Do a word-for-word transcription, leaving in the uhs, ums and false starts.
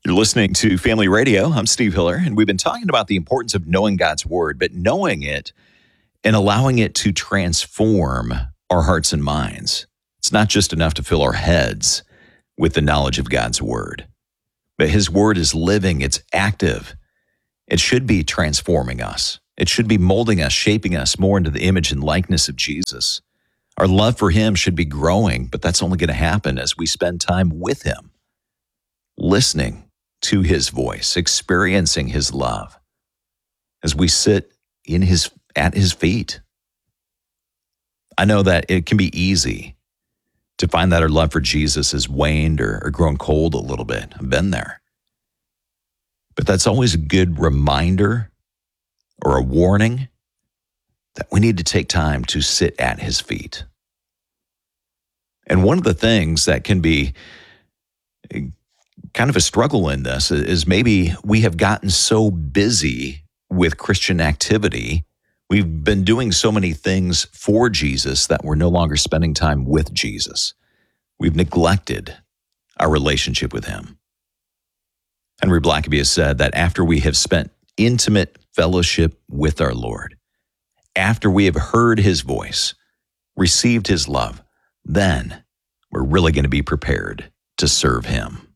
You're listening to Family Radio. I'm Steve Hiller, and we've been talking about the importance of knowing God's Word, but knowing it and allowing it to transform our hearts and minds. It's not just enough to fill our heads with the knowledge of God's Word, but His Word is living, it's active. It should be transforming us. It should be molding us, shaping us more into the image and likeness of Jesus. Our love for Him should be growing, but that's only going to happen as we spend time with Him, listening to His voice, experiencing His love, as we sit in His at His feet. I know that it can be easy to find that our love for Jesus has waned or, or grown cold a little bit. I've been there. But that's always a good reminder or a warning that we need to take time to sit at His feet. And one of the things that can be kind of a struggle in this is maybe we have gotten so busy with Christian activity. We've been doing so many things for Jesus that we're no longer spending time with Jesus. We've neglected our relationship with Him. Henry Blackaby has said that after we have spent intimate fellowship with our Lord, after we have heard His voice, received His love, then we're really going to be prepared to serve Him.